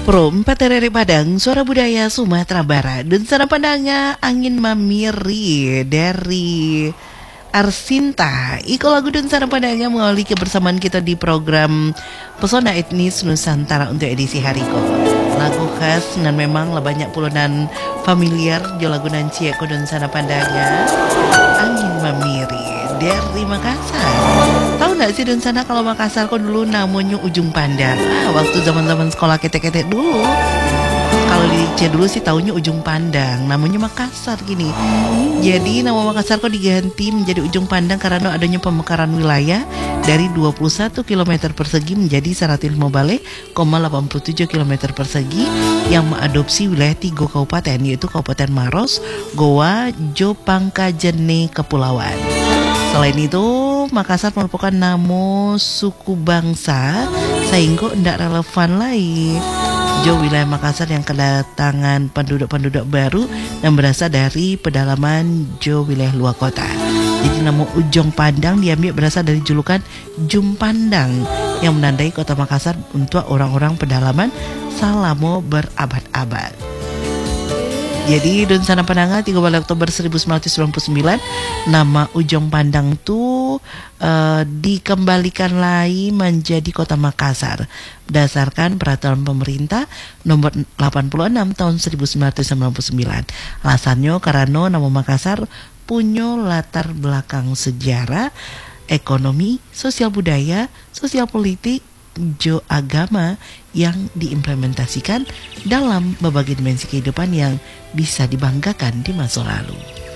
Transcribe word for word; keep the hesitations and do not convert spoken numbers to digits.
Pro empat R R I Padang, Suara Budaya Sumatera Barat. Dan sana pandangnya Angin Mamiri dari Arsinta. Iko lagu dan sana pandangnya mengawali kebersamaan kita di program Pesona Etnis Nusantara untuk edisi hari ko. Lagu khas dan memang lah banyak puluhan familiar jo lagu dan cieko dan sana pandangnya Angin Mamiri dari Makassar. Tahu nggak sih dan sana kalau Makassar kok dulu namanya Ujung Pandang. Ah, waktu zaman-zaman sekolah ketek-ketek dulu. Kalau di C dulu sih taunya Ujung Pandang, namanya Makassar gini. Jadi nama Makassar kok diganti menjadi Ujung Pandang karena adanya pemekaran wilayah dari dua puluh satu kilometer persegi menjadi seratus lima koma delapan puluh tujuh kilometer persegi yang mengadopsi wilayah tiga kabupaten, yaitu Kabupaten Maros, Goa, Jo, Pangkajene, Kepulauan. Selain itu, Makassar merupakan nama suku bangsa sehingga tidak relevan lagi. Jo wilayah Makassar yang kedatangan penduduk-penduduk baru dan berasal dari pedalaman Jo wilayah luar kota. Jadi nama Ujung Pandang diambil berasal dari julukan Jum Pandang yang menandai kota Makassar untuk orang-orang pedalaman selama berabad-abad. Jadi dan sana Penanga tiga belas Oktober seribu sembilan ratus sembilan puluh sembilan nama Ujung Pandang tuh uh, dikembalikan lagi menjadi kota Makassar berdasarkan peraturan pemerintah nomor delapan puluh enam tahun seribu sembilan ratus sembilan puluh sembilan. Alasannya karena nama Makassar punya latar belakang sejarah, ekonomi, sosial budaya, sosial politik, jo agama yang diimplementasikan dalam berbagai dimensi kehidupan yang bisa dibanggakan di masa lalu.